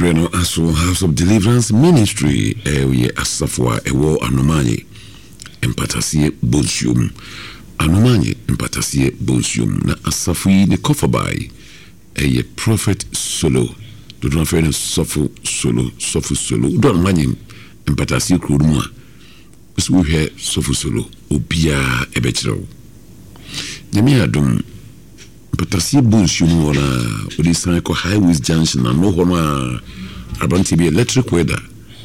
Breno Aso House of Deliverance Ministry we asafwa ewo anomanye empatasie bonsium anomanye empatasie bonsium na asafu yi ne kofabai eye prophet solo do not fear sofu solo do anomanye empatasie kruduma so we hear sofu solo obia ebechiro nyame adum empatasie bonsium wala odi san ko highways junction na no hono Abanti be electric weather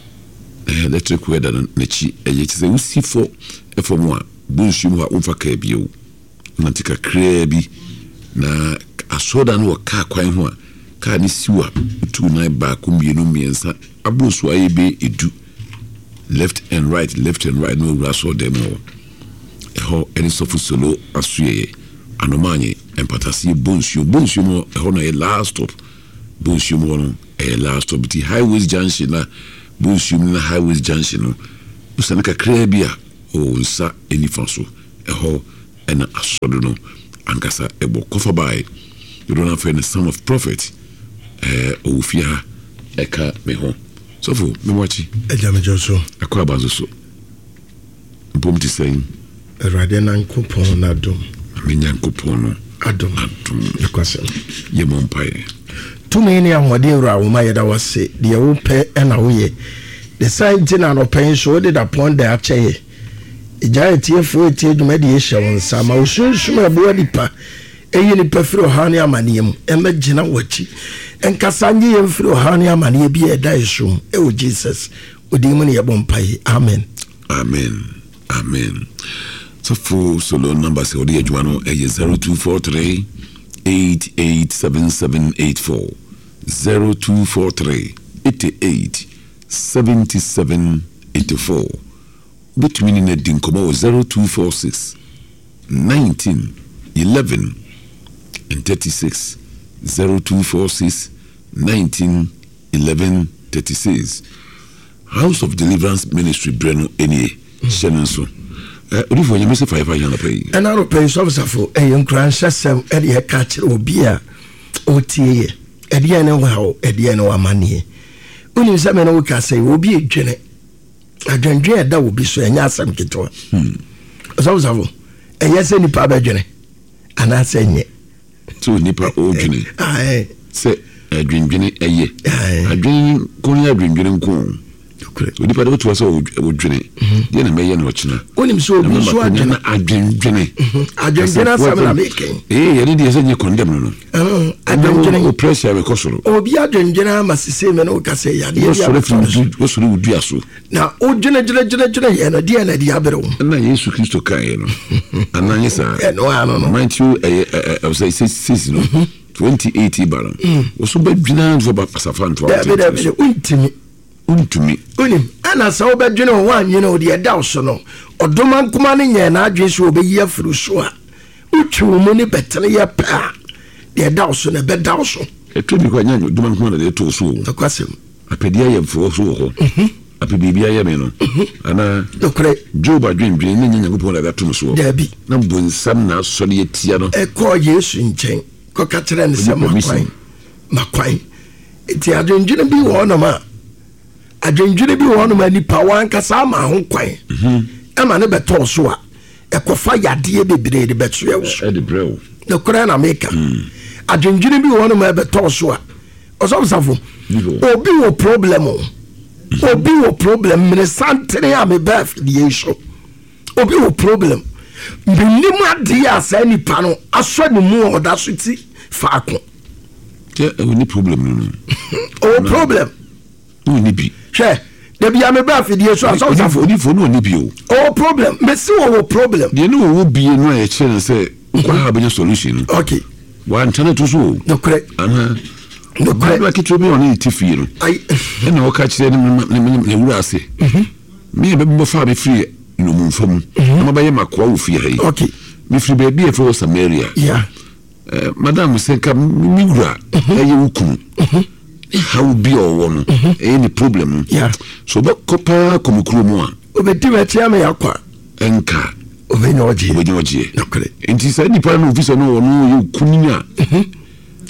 na chi yetize usifo efo a bunshum ha umfa ka bio na tika krebi na asoda no ka kwan ho a ka ni siwa tu na ba ko mienu miensa abosu ayebe edu left and right no raso demo eho eni sofu solo asuye anomanye empatasi bunshum eho na last stop bunshum no last stop the highways junction na bunshum na highways junction usanaka krebia o nsa enifanso eho ena asodo no ankasa ebo kofabai you don't have any son of prophet ofia eka me ho so fu me wachi ejame joso akwa bazo so mpomti sen erade na nkopon na dom amenya nkopon no adom ekwase ye mompae tumi ni ahode ewura wo mayeda wase de wo pe na wo ye the side na no pen so de da pon da acheye ejaiti efo eti dwuma de ehye won sa ma osunsun ebo nipa eyi nipa firi ohane amane mu emagina wachi enkasanye ye firi ohane amane bi eda esum e o Jesus odimu ne yebon pai amen so for solo number se odi adwuma no 0243 887784 0243 887784 between in a dinkomo 0246 19 11 and 36 0246 19 11 36 House of Deliverance Ministry Breno enie shenenso Urifo nyame se 500 pay and I pay so for a young grandson and a catcher or beer or tea ediane wa ediane wa manie uni sema no ka say obi edwene adwendwe da obi so enya asam kito so eyese nipa badwene ana se nye so nipa odwene se adwendwene eye adwen ko nya adwendwene nko nipa do to so odwene ye na meye na ochina uni so obi so adwene adwendwene asam na making ye ni de se nye condemn no adwendwene pressure we kosoro obi adwendwene amasise me no ka say yade wo soro wudu aso na odwene jene ye na de na de abere wo na Yesu Kristo kan ye no ananye sa no Matthew say 6 no 2080 baron wo so badwina so ba pasafanto untumi unim ana sa obadwene wo anye no de da so no odoma nkoma ne nye na adwe so obeyi afuru so a utwu mu ne betene ye pa de da so na be da so etumi ko anya odoma nkoma de to so akwasem apedia ye mfo so ho apebibia ye me no ana dokre Job adwendwen ne nyanya gopon da to so dabi na bonsam na so ne yetia no ko Yesu nchen ko ka kire ne se makwan eti adwendwen bi wo no ma adwendwen bi wo no ma nipa wan kasa ma ho kwan ama ne beto so a ekofa yade bebre de beto ye so de brew dokre na meka adwendwen bi wo no ma beto so a osofo obi wo problem mene santere a me baf di yeso obi wo problem binim ade ya sa nipa no aso ne mu oda so ti faako we ni problem o problem we ni bi she de bia me baf di yeso aso safo ni fo no ni bi o problem me si wo problem de no wo bi no e chere se kwa ha be solution okay wa ntana to so no correct no kwa kitu bi oni tifi no ai na o ka kire ne wura ase me be bo fa be free no mumfam na ba ye makwa wo fie hai okay me free be bi e for Samaria yeah madam say ka mi wura ye wukum how be or one any problem yeah so ba kopa komukuru mu a obedi wetia me yakwa enka obenyoje okay nti say nipa no officer no wono ye kunnya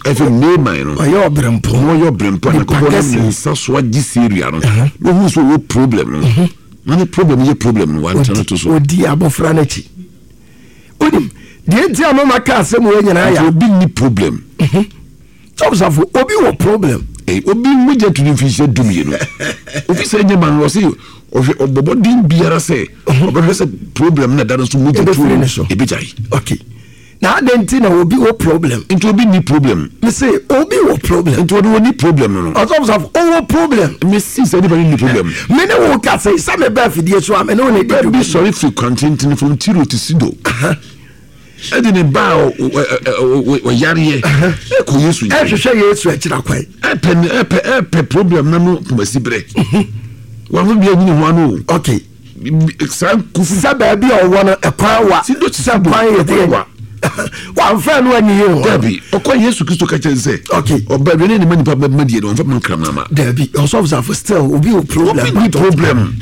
efe me man no oyo brempo na ko no nsa so agi seria no no hu so wo problem no mani problem ye problem no wan tano to so odi abofra na chi odim de ntia no maka asem we nyina ya obi ni problem so obi wo problem obi mu je to fi se dum ye no obi se nye man wo se obobo din biara se obo se problem na dan so mu je to e be jai okay na denti na obi wo problem into obi ni problem me say obi wo problem into obi ni problem no so wo problem me see say anybody ni problem me ne wo ka say some be fidie so am ne one dey be sorry for content from Tiro to Sido edine ba o yare ko Yesu hwehwe Yesu akira kwai epe problem na no kumasibre wa fu bia nyini ho ano okay san kufu saba bia o wono ekwan wa Sido to Sido ye dey wa mfa no ani ye Dabi okwa Yesu Kristo ka chense okay oba be ne mani pa madie no mfa mankram na ma Dabi also for still obi o problem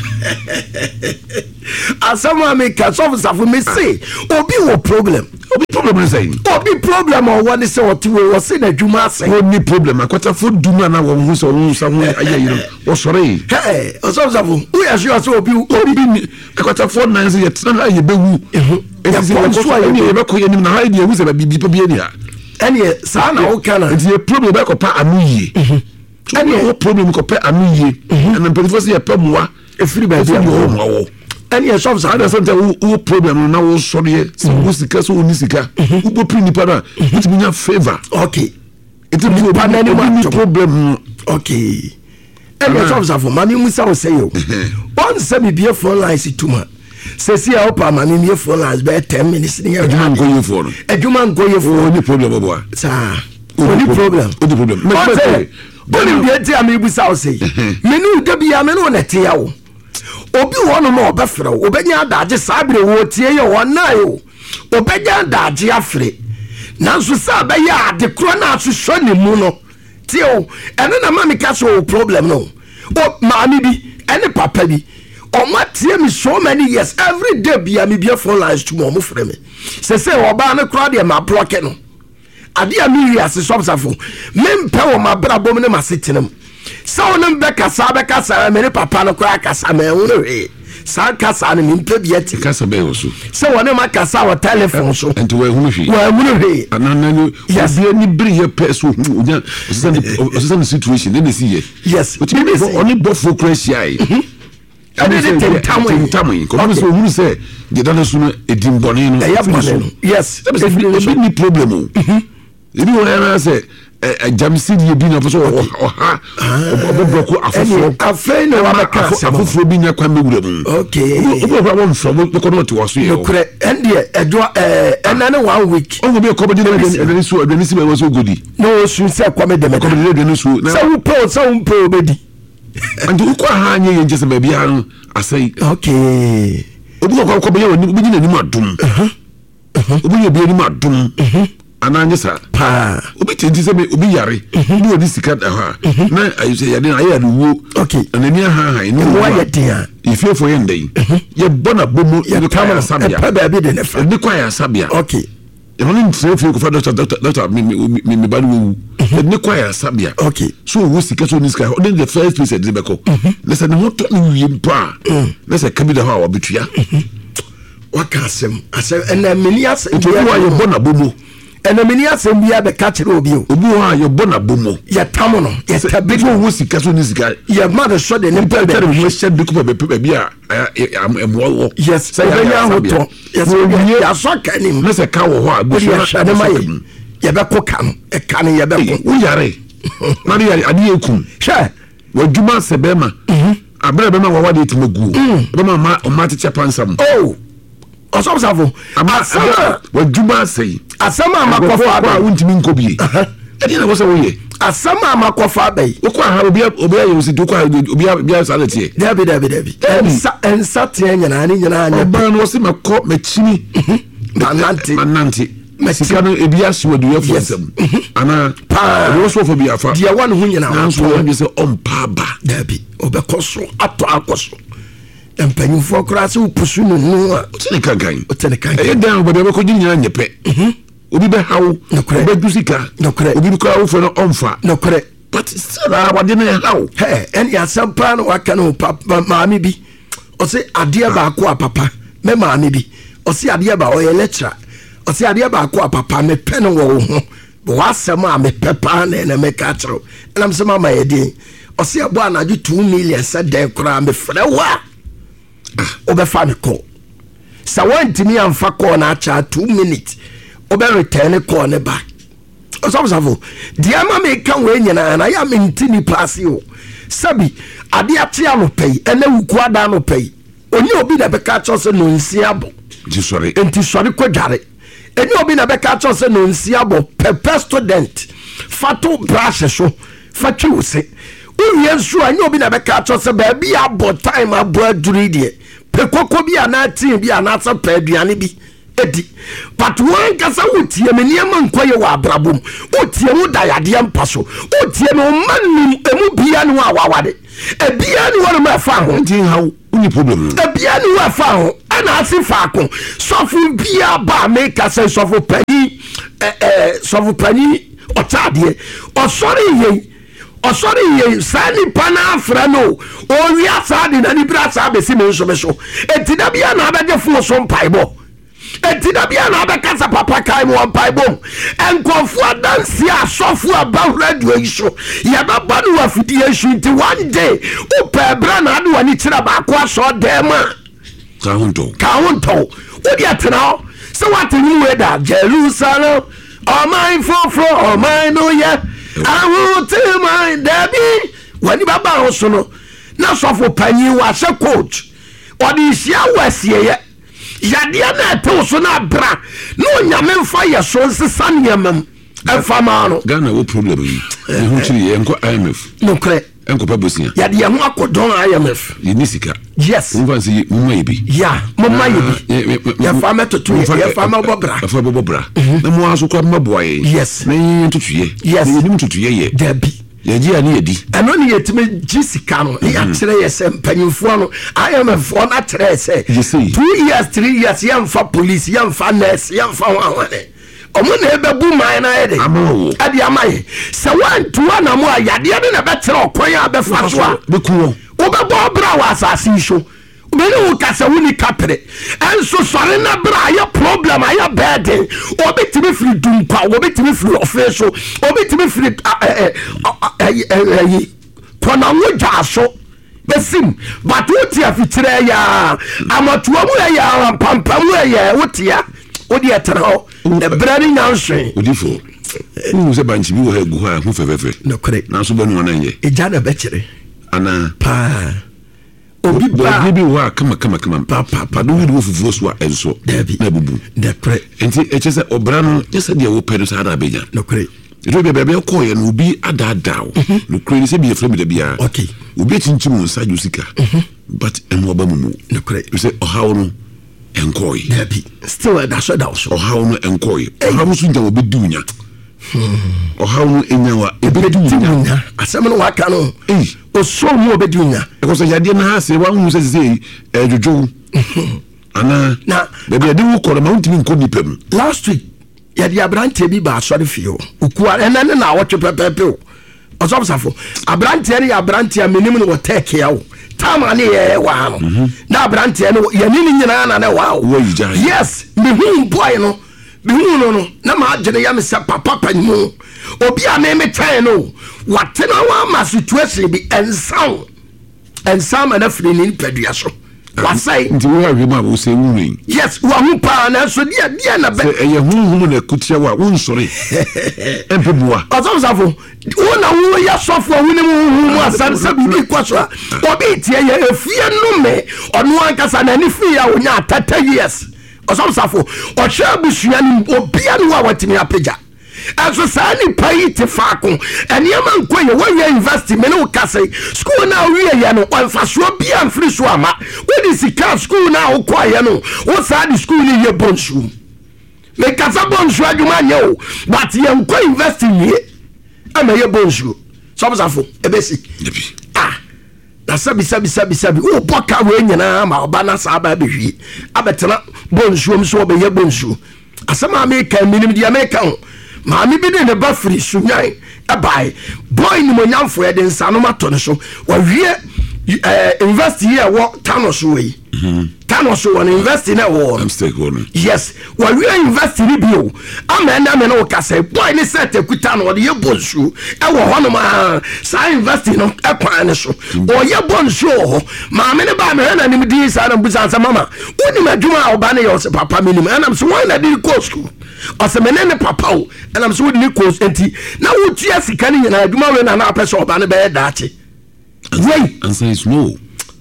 asama me ka so for me say obi wo problem is saying obi problem o wani say what we say na dwuma say obi problem akwata fo duma na wo hu so wo sa ho ayayiro wo sore hey also we are sure so obi ni akwata fo nan say yetna ye bewu efisi ye be ko ye nim na ha ye hu se ba bibi pa bi ani ha ani sa na wo kana ye problem ba ko pa anuye ani wo problem ko pa anuye na mpelifo se ye pa muwa efiri ba bi wo any yourself ada something wo problem na wo sori wo sika so oni sika wo bo pri nipa na it mean favor okay it mean any problem okay any yourself for money musa wo say yo on say me be phone lines tuma say see how pa money me phone lines be 10 minutes ni aduma go ye phone aduma go ye phone any problem boy sa any problem me be dey am musa wo say me no da bia me no na te ya wo obi wono ma obefre obenya daje sabre wo tie ye wona yo obenya daje afre nanso sa be ya ade kro na ahwehwe ne mu no tio ene na ma me ka so problem no o maami bi ene papa bi o ma tie me so many years every day bia me bia phone lines to mo frɛ me se oba ne kro de ma block no ade a me wi ase sofsafo me mpe wo ma brabom ne masetenam so no be kasa me ne papa no kwa kasa me wo no he sa kasa ne mpe biati kasa be wo so so wona ma kasa wo telephone so enti we hu no he anana no obi ni bri ye peso unya osan situation dey see here yes oni bofo crash ai ani de tentamwe ko so hu se de dana so no edimbone no yes obi ni problem o ebi wo na say jamsid ye bi na so oha obobroko afofo no wa ka afofo bi nya kwa mewura mu okay obobroko won so ko no ti waso ye o kre ende edo enane 1 week o go be ko bodi na so adani si be waso godi no su se kwa me dem ko bodi na so na so wo bedi and u ko ha anye ye jese ba bia no asai okay obi ko be ye woni bi ni anim adum obi ye bi anim adum ananye sa pa obi tenti se me obi yare ni odi sika da ha na ayuse yade na aye aduwo okay anani ha no wa yede ifefo ye ndai ye bona bomo ye kamera sabia pa ba bi de ne fa ni kwa ya sabia okay e no ni tsefe ko fa doctor mi ba no ni kwa ya sabia okay so wo sika so ni sika o the first place de be ko na se ne hoto ni wie mpa na se kabida ha wa betua wakasem ase na meni ase nti wo ye bona bomo ena meni asem bia be ka kire obi wa ye bona bomo ye tamono ye tabigo wo sika so ni sika ye mother so de ne pe be wo shed de ko be bia emwo yes say ya hoto yes ya so kanim na se ka wo ho abu so na mai ye be ko kan e kan ye be ko wo yare na de yare ade ekum hwe wo djuma se be ma abere be ma wo wade timagu be ma o ma teche pansam oh osofsafo asama wo djuma sei asama makofa aba wuntimi nkobie edi na wo se wo ye asama makofa aba okwa ha obi ya yosi to kwa obi ya salati dabi ensa te nyana anya ba no se makọ machini mananti mesika no ebi ya siwo de yefo nsam ana pa wo so fo bi afa dia wan hu nyana na so wo bi se ompa ba dabi obekoso ato akoso empanyufo kra se upusu no a otene kankan e dan obi be ko nyina nyepe obi be hawo obi dusika obi ko hawo for no onfa no kore but still wade na hawo and ya sampa no waka no papa maami bi o se ade ba ko papa me maami bi o se ade ba o ye lecturer o se ade ba ko papa me pe no wo ho but wasema me pepa na me ka chiro and am say mama ye din o se abo anaju 2 million said den kura me frɛ wa obefa me call sa wantimi amfa call na acha 2 minutes obe return call ne back osafo dia ma me kan we nyina na ya mentini pass o sabi ade ate anopai ene wuku ada anopai onye obi na beka chose no nsiabo jisori enti sori kodware ene obi na beka chose no nsiabo pepe student fato brush so fatu se uwie nso anye obi na beka chose ba bia abo time abo aduri de pekoko bi ana tin bi ana sa pa aduane bi edi but one kasa wotie me niam nkoye wa abrabom wotie mu dayade mpaso wotie me manum emu bia ne wa wawade ebia ne wona ma fa ho ntin hawo uni problem ebia ne wa fa ho ana asifa ko sofu bia ba me kasa sofu pani otade osori ye sani pana afra no o wi asade na ni bra sa be si me nso me so etida bia na abege fu so mpaibo etida bia na abeka sa papa kai mo mpaibo enkofu adansi asofu aba radio iso ya baba no afidie shinti one day o pe bra na ade wani kira ba ko aso dema ka hunto o dia tena so what you we da Jerusalem oh my for oh my no yeah I will tell my daddy when you baba hosono na sofo panyi wa se coach odi hia wasie ye yade na te so na bra no nyame mfa ye so nsesa nyamam afama no Ghana wo problem yi hu chiri ye enko IMF no kre enko pabosia yade ye ho akodon IMF ye nisika yes mfa si mumma yibi ya mumma yibi ya fama totu ya fama bobra afa bobra na mo aso kwa maboa ye yes na yin tutuye yes ni nim tutuye ye dabi ye ji ani yedi eno ni yetime jisika no ya kire ye se mpanyimfo no IMF na kire se 2 years 3 years ya mfa police ya mfa nurse ya mfa hwane omo na ebebu man na ede ade amaye se wantu na mo ayade na betere okwan ya befa so a bekuo obebo bra wa asase show obele wo kasa woni kapre enso sore na bra ya problem ya burden obetimi free dumpa obetimi free ofeso obetimi free kona wo jaso besim but woti afitire ya amatuwa mu ya pampamu ya wotia odi etero the brand nyanhwe odifo unu se banchi bi wo ha gu ha hu fefefe no kore na so banu na nye eja na bekire ana pa obi ba bi wa kama pa do wi wo fufuo so a enso na bubu the kore enti echese obra no yesa dia wo pedo sa da beja no kore edo be be ko ye no obi adadaw no kore se bi e frem da bia okay obi chinchim nsa jusika but eno oba mumu no kore you say ohawo no enkoi dabi still da so ohawo no enkoi ohawo so nja obi dunya ohawo no enyawa ebe dunya asem no waka no oso mu obi dunya because yade na ha se wa hu se jojo ana na bebe de wo koro ma untimi nko nipam last week yade abrante bi ba asore fio ukua enane na awotwe pepepe o osofsafo abrante ne abrante menim no take ya o tama ne ye wa no na abrante ne yanini nyina na wa yes me hu boy no me hu no na ma agene ya me se papa panimu obi a me try no watena wa ma situation bi ensam na free ni pedua so wasai nti wo hawe ma wo se wuri yes wa hu pa na so dia na be ye hu na kutia wa wo nsore empebua osofsafo wona wo ya sofo wo ne mu asansa bi kwaso obi tie ye efie no me ono ankasa na ni fi ya wonya 30 years osofsafo o hwe busua ni obia ni wa watimi apega aso sani pai te faako eniema nkoye wo ye investment no kase school na wie ye no onfaso bia mfiri so ama we di sika school na wo kwaye no wo sa di school ni ye bonsu me kasa bonsu adwuma nye o but ye nko invest nie ama ye bonsu sobsafo ebesi na sabi wo boka we nyina ma oba na sa ba behwie abetena bonsu so obeye bonsu asama America minim di America maame bi de ne ba firi sunyan ebai boy ni monyamfo e de nsano mato ne so wa wie invest here what Thanos way Thanos one invest in a war yes wa we invest in bio amena me no ka say boy ni set ekuta no de yebonsu e wo hono ma sa invest no e kwan ne so o yebonsu ho ma me ne ba me na nim di sa na busa sa mama woni madwuma oba ne yo se papa minim anam so won na di go school o se me ne papa o anam so woni ko enti na wo tia sika ni na adwuma we na na apese oba ne be daache wey answer is no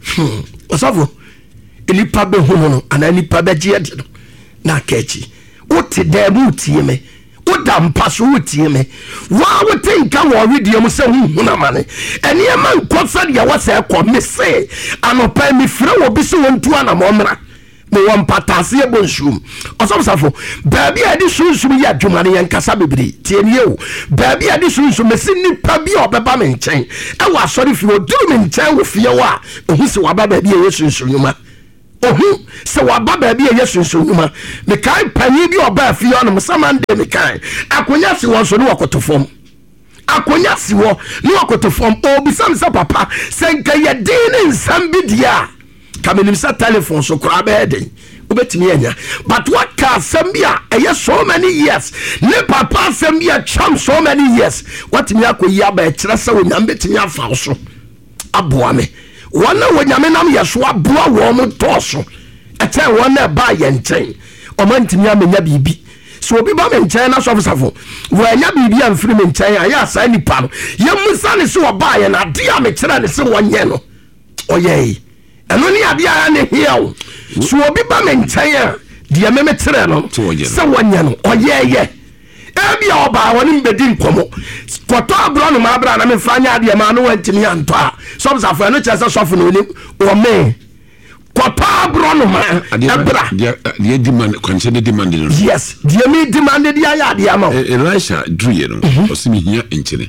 osafo enipa be hono no ana nipa be je de no na kachi wote da mu tie me woda mpaso wotie me wa wote nka wo redie mu se hu na mane ene e man kosa de wa se ko me se anopa mi frɛ wo bi se wontu ana mo mra mo won patase e bonshum osafo baabi ade sunsun ya dwumane yan kasa bebiri tie ne o baabi ade sunsun me se nipa bi obeba me nkyɛn e wa sɔre fi oduru me nkyɛn wo fie wa ohu se wa baba bi e sunsun yuma ohu se wa baba bi e sunsun yuma me kai pani bi oba fie on mo samande me kai akonya se won so ne wakotofom akonya se wo ne wakotofom obi sam se papa senka ye din nsam bi dia kamenim sa telephone so kura be den obetimi anya but what can sambia so many years ne papa sambia cham so many years what me akoyi ba e kire sa wonyam betimi afa so aboa me wona wonyam nam yeso aboa wo mo toso ete wona ba ye nchen o mantimi amenya bibi so obi ba me nchen na sofo wo anya bibi amfiri me nchen aya sa nipa no ye musa ne so ba ye na dia me kire ne se wonye no oye eno ni adia ne hiao so obi ba me nchen a dia me metere no se wonye no oyeye ebi oba woni mbedi nkomo koto abro no ma abra na me fanya adia ma no wantimi anto a so safo no chese sofo no ni o me koto abro no ma abra dia demand consider demand no yes dia me demand dia ya adia ma Elisha druye no osimi hia enchene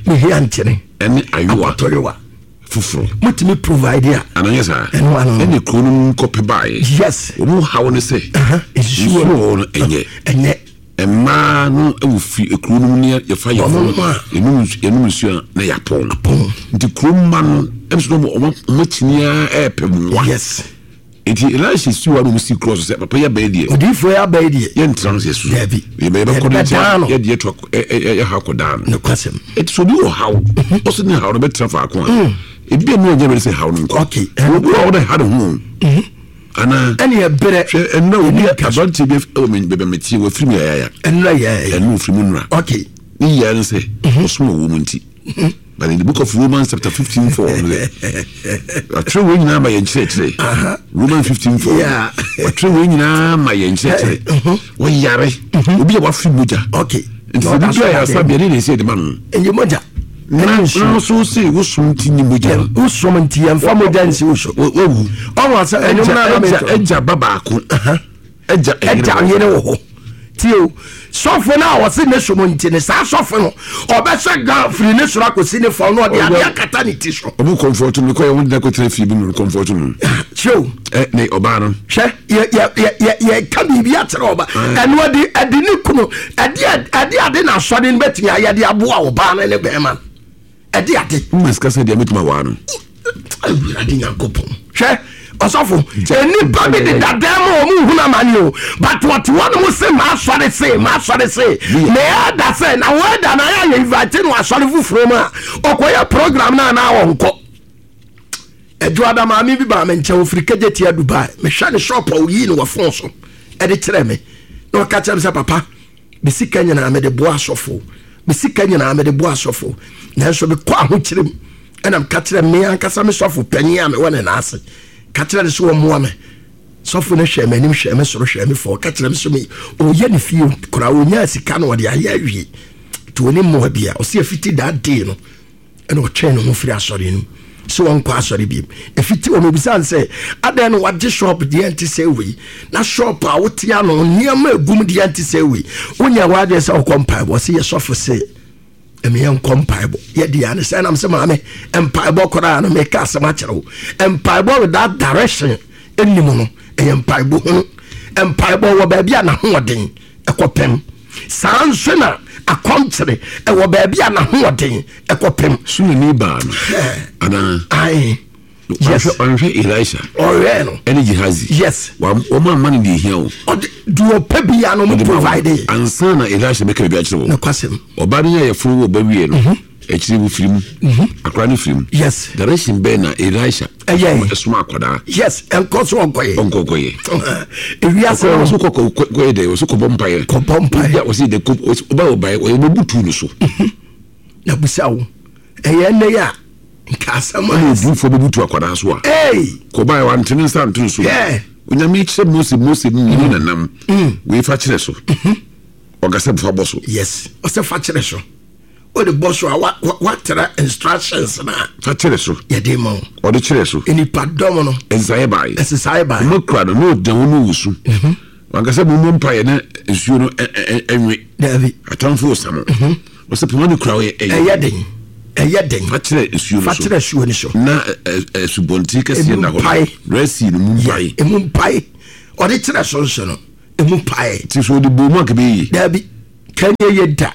ene ayuwa torewa fufuro mutimi provide ya ananyesa ene kronum kope bae yes omu hawo ne se sure no enye emma no awufi ekronum ne ya fa ya enum nsu na ya pon nti kromma no emso no omachinia epemwa yes eti Elisha siwa no musi cross se papa ya baedie odifo ya baedie ye ntrans yesu ye be kodeta ye die to ya hakoda no kwasem eti so bi o hawo oso ne hawo no betra fa akon ebi no onye be se hawo no okay obi o de ha de hu ana ene ye bere enna obi abante bi o me be meti wo firi ya enna ya enu firi mu nura okay ni ya no se oso wo mu nti but in the book of Romans chapter 15:4 atre we nyina ma ye nkyerere Romans 15:4 yeah atre we nyina ma ye nkyerere wo yare obi wa fi moja okay no that's why I said be say the man enye moja no so say wo sum ti ni moja wo sum ti en fa moja nsi wo so wo o say enye na eja baba ko eja yene wo tio sofo na wo se ne somo nti ne sa sofo no obese ga free ne sura ko si ne fo no de akata ne ti so obu comfort me ko ye won da ko tre fi bi no comfort no show ne oba no hwe ye ka bibi atere oba eno adi ne kuno adi na so de beti ya de aboa oba na ne be man adi muska se de metuma wa no adi nyankopon hwe osofo eni pa bi de dadamo mu huna mani o but what one mo say ma sori say me ada say na weda na ya invite no asori fufuro ma okoya program na wonko edu adam ami bi ba me nche ofrika jeti a Dubai me hwa ne shop o yi no wa fon so e de kire me no ka kire me say papa be sika nyina me de boa sofo na so be kwa ho kire enam ka kire me ankasa me sofo panyi a me wona na ase katira de so wo moa me sofo ne hwe me nim hwe me soro hwe me fo katira me so me o ye ne fie kura o nya sika no de aya wie to ni mo bia o se afiti that day no e no twen no firi asori no so won kwa asori bi afiti o me bisan se adan no wage shop de anti say we na shop a wotia no niam agum de anti say we onya wade se o kompa bo se ye sofo se emiyan compaibo ye dia ne say nam se ma me empaibo kora no me ka asema kire empaibo with that direction enimu no empaibo wo ba bia na hoden ekopem sanso na akontere ewo baabi ana hoden ekopem sunu ni ba no ana ai yes onhwe Elisha no ene Gehazi yes o ma man di hia o do pebia no provide ansa na Elisha make bi akire wo na kwasem oba ne ya furu wo ba wie no ekire bu firim akra ne firim yes direction be na Elisha esuma akoda yes enkoso onkoye ewia se so kokoye de so ko bompaye ya o si de ko oba oba o butu no so na busawo ne ya nkasama du fo butu akoda so a ko ba wa ntene sa ntene so onyame kire Mose ni nanam we fa kire so ogase fa boso yes o se fa kire so o de boso what instructions na fa kire so ya de mo o de kire so eni padom no ensai bai mo kra no de no wusu ogase mo mpaye na esuo no enwe David atamfo osamo o se pema no kra o eyeden fa kire esuo ni so na subonti kase na ho resi no mumpai emumpai o de kire so no emumpai ti so de bomu akabe David kanye yeda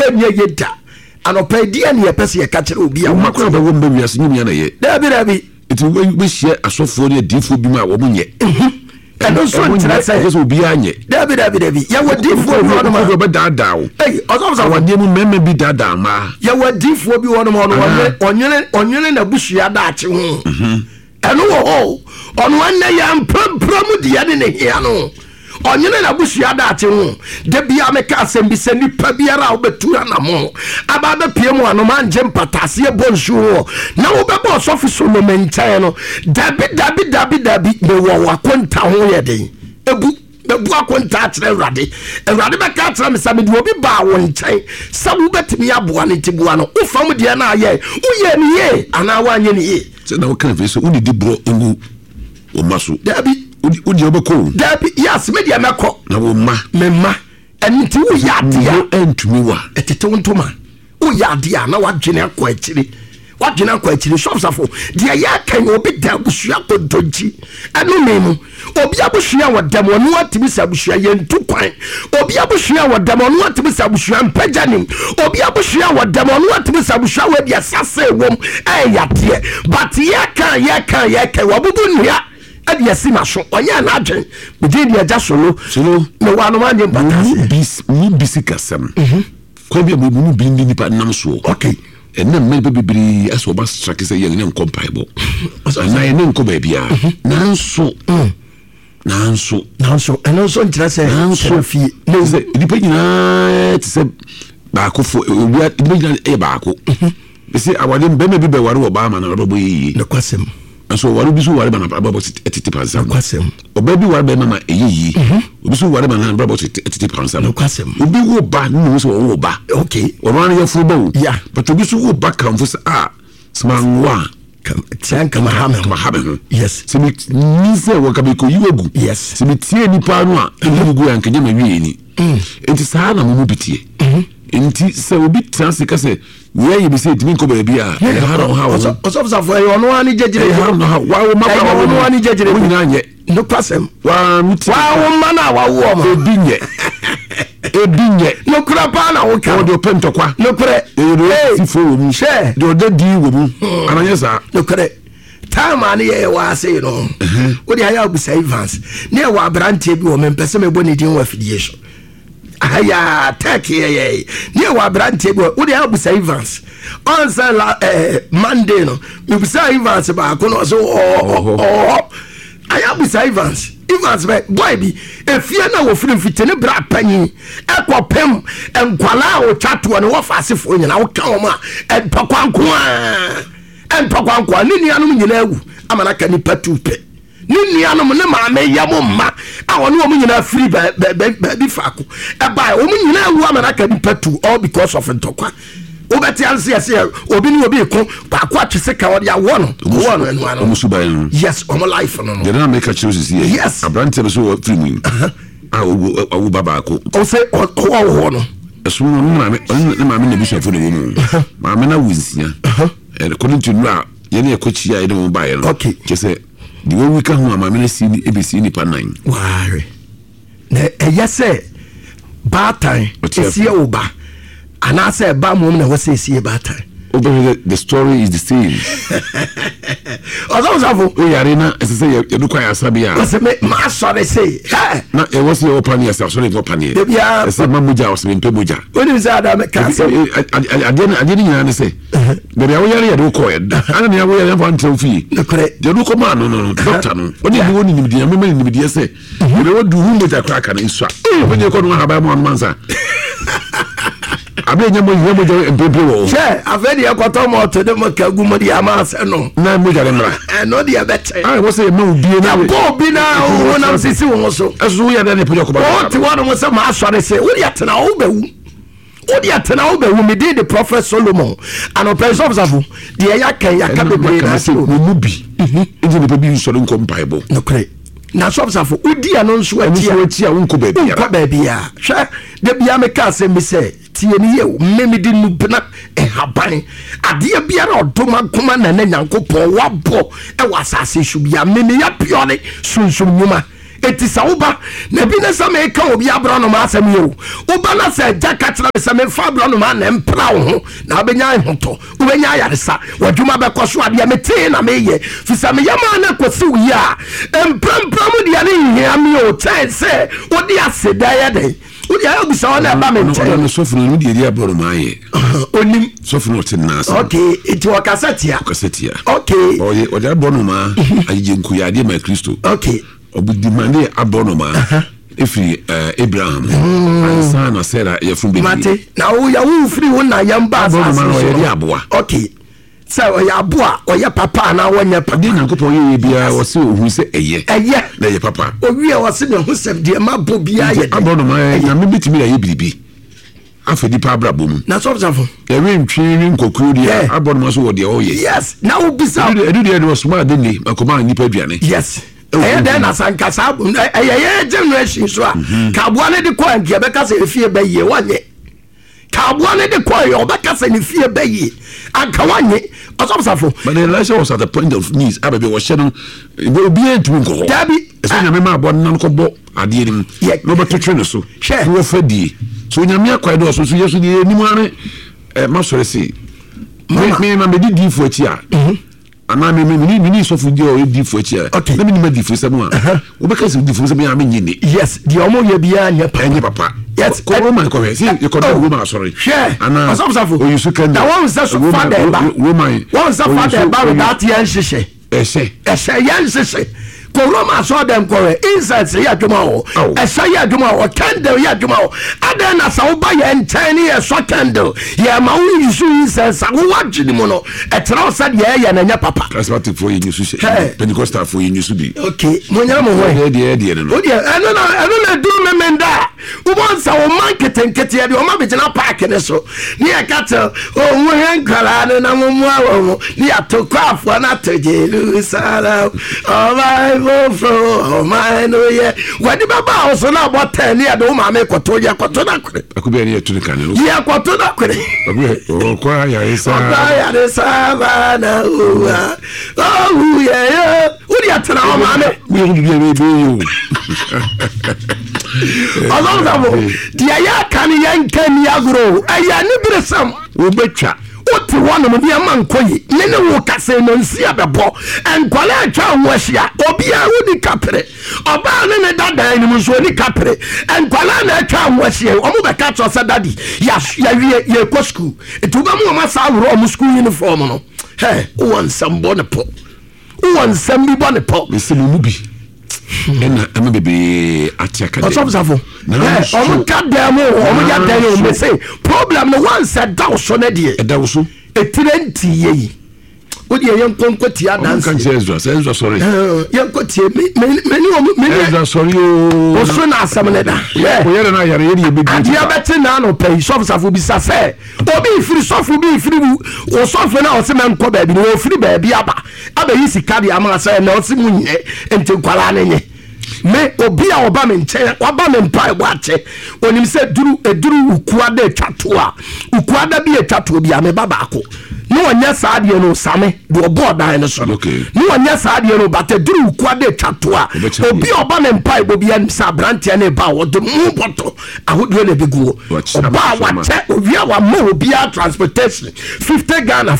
anopa dia ne yepese ye ka kire obi a makwa ba wo mba wiase nyumia na ye David iti we hie asofo ne difo bi ma wo munye eno so ntira say so obi anye David ya wadifo bi wono ma ba dada wo ozo wadie mu meme bi dada ma ya wadifo bi wono ma onwene na busua da ache ho eno wo ono anne ya mpram dia ne hia no onyene na busua da ate ho de bia meka asem bi se nipa biara obetura na mo aba be pie mu anoma nje mpatase e bonsu ho na wo be bo sofi so no menchae no dabi me wo akonta ho ye den ebu bebu akonta akyere Awurade be ka akyere me sabe de obi ba wo nkyɛn sa wo betimi aboa ne tibua no wo fam de na aye wo ye ni ye ana wa anye ni ye se na wo kan fe so uni di bro ngu o maso dabi udi obeko dabi yes media meko na wo ma memma enti wo yadia entumi wa etete wontoma wo yadia na wadwene akwa akiri shops afo dia ya kan obi da busua kodonji eno memu obi abusua wadam onu atimi sabusua yentu kwan obi abusua wadam onu atimi sabusua mpajanim obi abusua wadam onu atimi sabusua we dia sase wom yade but ya kan wabubu nnua adi asima so onya na adwen bidi dia ja solo me wanu ma nyem batase ni bisikasam ko bi mu bi ni pa nam so okay ena me bibiri aso ba strike say ye ne nkompaibo na ye ne nko ba bia nanso eno so ntira se fi no se dipa nyina ti se ba ko fo obi dipa nyina e ba ko be se awade be me bi be ware wo ba ma na robo yi ne kwasem so ware bi so ware ba na robo etiti pansa kwasem oba bi ware be ma eyi obi so ware ba na robo etiti pansa ne kwasem obi wo ba no so wo ba okay wo ran ye fo ba wo yeah but obi so wo ba kan fo se smanwa kama hame yes se mi se wo ka be ko yiwegu yes se mi tie nipa no a yiwegu an kenya ma wie ni enti sa na mo bitie enti se obi transe ka se we yi bi se timi ko ba bia oso for you no ani jejire wa wo ma wa no ani jejire wo nyina nye no kwasem wa muti wa wo ma na wa wo ma ebinye no kura pa na wo ka wo de pentokwa no kure si fo wo mu she de ode di wo mu ananye sa no kure time ani ye wa say no wo de aya obusa Evans ne wa abrante bi wo me pese me boni din wa affiliation aya take ye ne wa abrante bi wo de aya obusa Evans on say Monday no me obusa Evans ba ko no so aya obusa Evans boy bi efie na wo firi fitene bra panyi ekopem enkwala wo twato ne wo fasefo nyina wo ka wo ma empakwankwa ni nuanom nyina agu amana ka ni patupe ni nuanom ne maame yamo ma awon wo nyina firi bi faako eba wo nyina agu amana ka ni patu all because of ntokwa obeti anse yesi obi ni obi ko ba kwa twese ka wo dia wo no enu ano omusuban yes omo life no they don't make a choice here yes abrante be so free mu awu baba ko o say o no eso no maame na bishop no mu maame na wunsia according to no ye na ekochi ya no ba ye no okay kese the way we can maame na si ni ebisi ni pa 9 ware na yese Batan. Esie oba. Anase ba mom na wose esie batan. The story is the same. Ozavo. O yare na say you do kwaya sabia. Ose me ma sorry say. Na e was your open yourself so you open here. Bia say mamuja was me pemuja. When say ada me ka say. Ade ni nyina say. There ya wo yare ya do ko e. Ana na wo yare fa ntew fi. Je do ko ma no doctor no. Oni bi woni nimdi me mani nimdi say. We wo du hu moja kraka na isua. Onye ko no ha ba mo mansa. Abe nyamo nyamo empempe wo. Che, afedi ekoto mo to de mo kagu mo di amase no. Na mo jare mra. No dia bete. Ah, wo say ma obie na. Bo bi na wo na sisi wo so. Esu ya da ne pojo ko ba. O ti wo no mo se ma asore se. Wo dia tena wo bewu. Wo dia tena wo bewu me di the prophet Solomon. And person observe de ya kan ya ka bebre na se mo bi. Eji ne pe bi so nko mpaibo. No kre. Na so observe odi ano nso ati a wonko ba bia. Wonko ba bia. Hwe de bia me ka se me se tieni ye memedi nubna haban ade biara odoma koma na nyankopon wabo e wasase hubia meme ya pione sunsun nyuma etisa uba na bi na same ka obi abra no ma asem ye uba na se jaka tira be same fa abra no ma na empra wo ho na obenya hoto obenya yaresa wadwuma be koso ade mete na meye fisame yama na kwasi wi a empra mu dia ne hia mi o tense odi aseda ye de odi ayo bisa wona ba me nche no so funu di eri aboro maaye onim so funu tinna asa okay iti wakasetia okay oye odi aboro ma ayije nkuyade ma Kristo okay obudi mane aboro ma efi Abraham ansa na Sarah ye fun be mate na wo ya wo firi wo na yamba aboro ma oye aboa okay so oye aboa oye papa na wonya papa de nyankopon ye bia wo se ohun se eye na ye papa owie wo se ne ho sem de ma bo bia ye aboro ma ya me bitimi ye biribi afedi pa abrabom na so observe e we ntwiri nkokuru dia aboro ma so wo de oye yes na wo bisa edu de was ma de ni makoma nipa aduane yes then as an kasa generation so kabua ne de ko angia be kasa efie ba ye wanye kabua ne de ko yo be kasa ne fie ba ye anka wanye osofo but the Elisha was at the point of knees ababe was shedding obi entu nko dabi so nyame ma abo nan ko bo ade nim no beto twene so wo fadi so nyame akwai do so yesu de nim ane ma sore si me ma me di fu achi a ana me so fu di o di fu achi a na me ni ma di fu se mo a wo be ka se di fu se me am nyini yes di omo ye bia nya papa yes ko Roman ko see you ko Roman sorry ana osofo o yusu kan na won se so father ba Roman won se father ba that yan hyehyɛ yan hyehyɛ ko Roma so dem ko incense ya dwuma o esa ya dwuma o candle ya dwuma o ada na sa wo ba ye ntani ye so candle ye ma wo yusu incense wo wagini mo no etra o sa de ye na nya papa charismatic for you yusu Pentecostal for you yusu bi okay mo nya mo ho de no o de eno na do me menda wo bon sa wo market nkete de o ma be gina park ne so ni e kata o wo hen kala na mo mo awo ni atokafo na tojelu sala o my oh my no yeah wadi baba so na bota ni ade o ma me koto ya koto na kure akube ni etu kan no ya koto na kure akube o kwa ya isa bana oh yeah uri atena o ma me we be you Allah zabo dia ya kan yankan ya gro aya ni biresam wo betwa oti wonu mo dia man koyi ne wo kase no nsia bebo enkwale atwa nwahia obia woni kapre oba ne dada ni mo so ni kapre enkwale na atwa nwahia o mo be ka to se dadi ya wie ye ko school etuba mo ma sa woro mo school uniform no he won sambo ne po won sambi bo ne po me se mo bi ena ama bebe atiaka de osofo omo kadam omo ya dan o me say problem no one said down so na de e dawo so etirenti yi odi yen konkoti adanse kan Ezra sorry yen koti me Ezra sorry o so na asem ne da o yere na yare ye be dia beti na no pay sofo bi sa say obi firi sofo bi firi o sofo na o se men ko ba bi no firi ba bi aba yi sika dia ma say na o se munye ente kwala na nye me obi a oba me nche oba me mpa ebo ache onim se eduru ukua da etwato a ukua da bi etwato bi a me baba ako na no onya saade no same do board dan no so no onya saade no bataduru kwade twatoa obi oba ne mpa obi an sa brantia ne ba wo de mu boto ahodo na biguo oba wache ovia wa mo obi a transportation 50 Ghana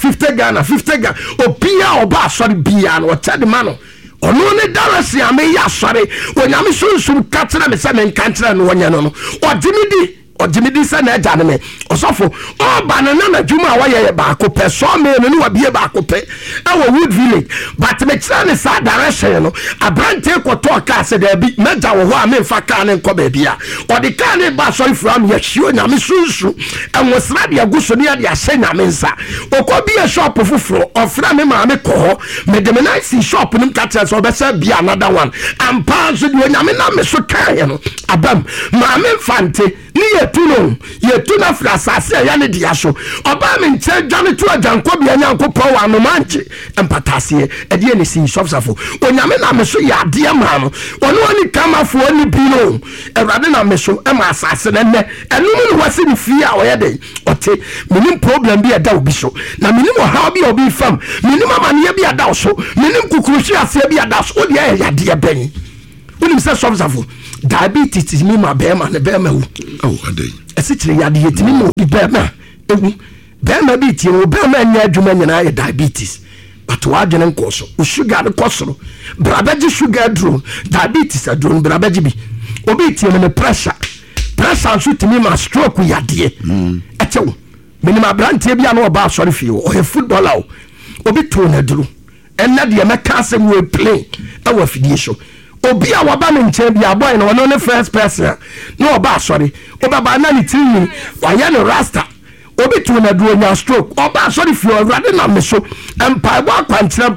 obi a oba sorry bia no tade ma no ono ne darasi ame ya sore onyame sunsun katsena me se men kantsena no wonya no ojimidi se na eja ne me osofo oba no na djuma wa ye ba ko pe so me no ni wa bie ba ko pe e wo Wood Village but me kira ne sa direction no abrante ko to ka se da bi meja wo ho a me fa ka ne nko ba bia odi ka ne ba sorry from ye hio nyame sunsun enwo sra de aguso ne de ahye nyame nsa okobie shop fufuro ofra me ma me ko ho me de me nice shop nim ka tse so be se bia another one ampa so de nyame na me so ka ye no abam ma me fante ni yetu na frasase ya ne dia so oba me nche dwane to ajanko bia nyanko po wa no manche empatase e de ne sin shopsafo onyame na me so ya de ma no ono ani kamafo ani bi no erade na me so e ma asase ne ne enu no wase ni fi a oye de ote minim problem bi ada obi so na minim ha bi obi fam minim amane bi ada so minim kukurushi ase bi ada so de ya de ben unim se shopsafo diabetes mi ma be ma ne be ma wu adai esikire yade yetimi mo bi be ma ewu be ma bi tie o be ma nya adwuma nyina ya diabetes but wa adwene nkoso o sugar ne kosoro brabaji sugar dro diabetes adro brabaji bi obi tie me pressure so timi ma stroke yade echewo minima brantie bia na oba asori fie o he footballer obi to na dro enna de me ka se we play e wa fidie so obi a waba me nche bia boy no no ne first person no oba asori oba na ni tini wa ya no rasta obi to na dro nya stroke oba asori fie o rade na me so empa bo akwankyere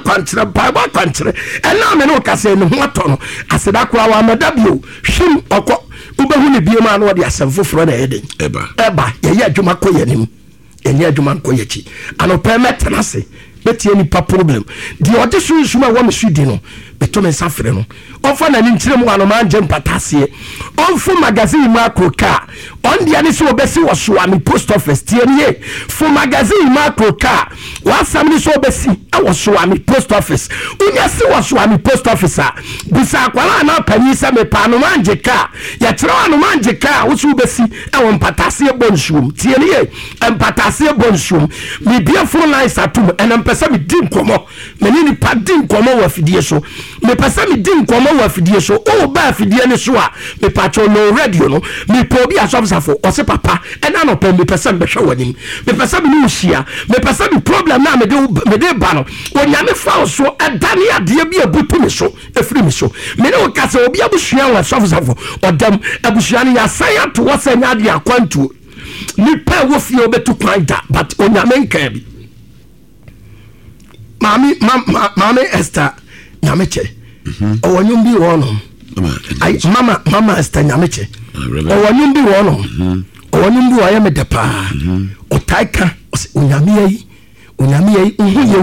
enna me no ka se ne ho to no aseda kwa wa medabio hwim okọ ubehu ne bie ma na odi asemfoforo na eden eba ye adwuma koyanim eni adwuma koyachi anopa metenase betie ni pa problem di odi sunsun a wo me sudi no beto me safre no onfa na ni nkyere mu anoma anje mpatase onfu magazine mu akroka on dia ni so obesi wo so ami post office tie ni fu magazine mu akroka wasam ni so obesi wo so ami post office unya si wo so ami post office a bisa akwala na panyi se me pa anoma anje ka ya kire anoma anje ka wo so obesi wo mpatase bonsuum tie ni mpatase bonsuum mi bia phone line satum enam pesa mi din komo meni ni pa din komo wa fidie so me pesa mi din komo wa fidie so o ba fidie ne so a me pacho no radio no me po bi asofsafo o se papa ena no pe me pesa me hwe wanim me pesa mi no hia me pesa mi problem na me de ba no onyame fa so edane ade bi abutu me so efri me so me ne o kasa obi abusua wa asofsafo odam abusua ne ya san to wasa nya ade akwantu ni pa wo fie obetu kwan da but onyame nka bi Mami Esther Nyameche. Owanyum bi wono. Mama Esther Nyameche. Owanyum bi wono. Owanyum bi waye me depa. Otaika onyame yi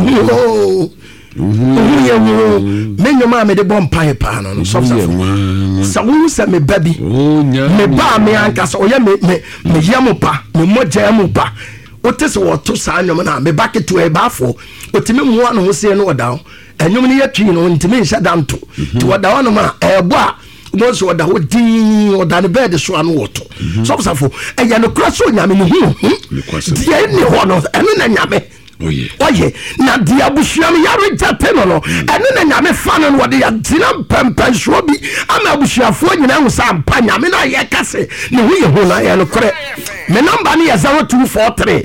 uhuye menyoma me de bompa pa no so wu se me baby me ba me anka so oye me yamupa me moja yamupa otese woto sa anyom na me back to e bafo otime mu anu ho se no oda anyom ne yatwi no ntime nhyɛ danto to oda wono ma ebo a mo so oda ho din oda ne bed so anu woto so safo eya no kra so nyame ne hu die ne ho no ene na nyame oye na dia busuam ya rejate no ene na nyame fa no wode ya dina pempen so bi ama busuafo nyina hu sa ampa nyame na ye kase ne hu ye hu na ye no kre me number ni 0243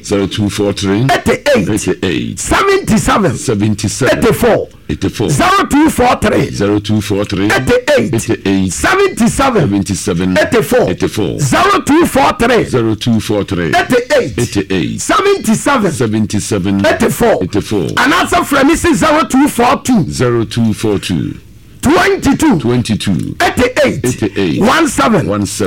88 77 84 0243 88 77 84 0243 88 77 84 and answer from me 0242 22 88 17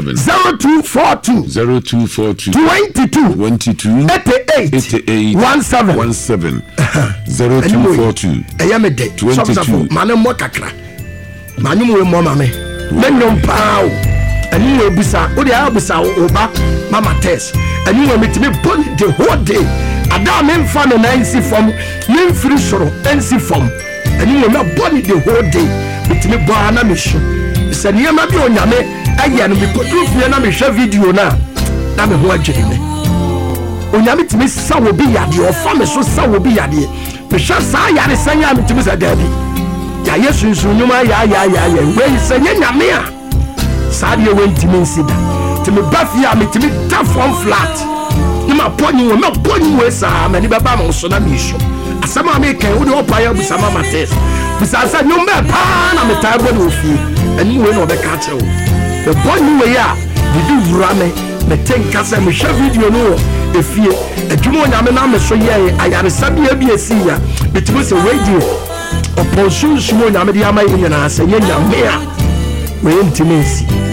0242 22 88 17 0242 ayamede 22 manem mo kakra manem we mo mame menyom pao ani we busa o de abusa oba mama test ani we metime bon the whole day ada memfa no na nsi fam memfiri soro nsi fam ɛni mo na body the whole day bitimi bɔ na me hye sɛ nneɛma bi onyame ayɛ no me koduru fie na me hwɛ video na me ho agyere me onyame timi sa wo bi yade ɔfa me so sa wo bi yade me hwɛ saa yare sanya me timi sa dabi ya yesu nnwuma ya we sɛ nyame a saa de we ntimi nsida timi ba fie a me timi ta form flat ni ma pɔnyi wo saa ma ni baba ma so na me hye asɛm a meka wo de ɔpa ya busama mates busasa nyumba pa na metaa bɔ no fie ɛni we na ɔbɛka kyerɛ wo the boy ni we a didi wura me tenka sɛ me hwɛ video no wɔ efie adwuma onyame na me so yɛ ayaresa bia bi esi ya betumi sɛ radio ɔpɔ sunsun onyame de ama yɛ nyinaa sɛ yɛ nyame a we ntimi nsi